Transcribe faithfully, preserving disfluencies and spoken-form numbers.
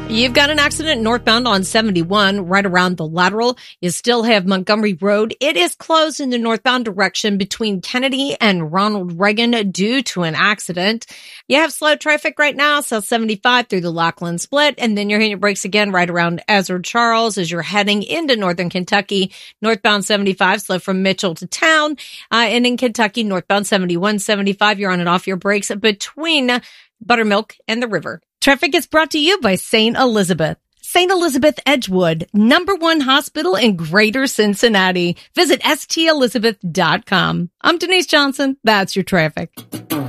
You've got an accident northbound on seventy-one right around the lateral. You still have Montgomery Road. It is closed in the northbound direction between Kennedy and Ronald Reagan due to an accident. You have slow traffic right now, South seventy-five through the Lackland Split, and then you're hitting your brakes again right around Ezra Charles as you're heading into northern Kentucky. Northbound seventy-five, slow from Mitchell to town. Uh, and in Kentucky, northbound seventy-one, seventy-five, you're on and off your brakes between Buttermilk and the river. Traffic is brought to you by Saint Elizabeth. Saint Elizabeth Edgewood, number one hospital in Greater Cincinnati. Visit S T Elizabeth dot com. I'm Denise Johnson. That's your traffic.